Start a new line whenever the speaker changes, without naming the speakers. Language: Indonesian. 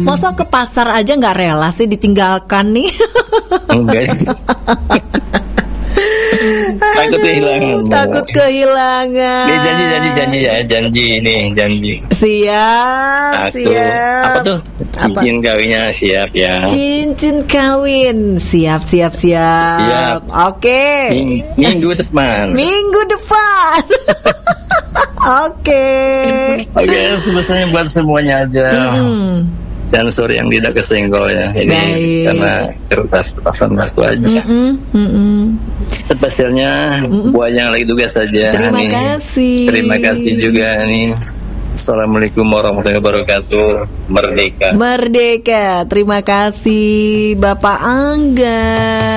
Masa ke pasar aja nggak rela sih ditinggalkan nih?
Enggak. Takut kehilangan.
Takut kehilangan.
Dia janji nih.
Siap.
Apa tuh? Cincin kawinnya siap ya.
Cincin kawin siap. Oke.
Minggu depan.
Oke,
sebesarnya buat semuanya aja. Dan sorry yang tidak kesenggol ya ini. Baik. Karena kertas-kertasan batu aja. Spesialnya buat yang lagi tugas saja. Terima kasih juga nih. Assalamualaikum warahmatullahi wabarakatuh. Merdeka.
Terima kasih Bapak Angga.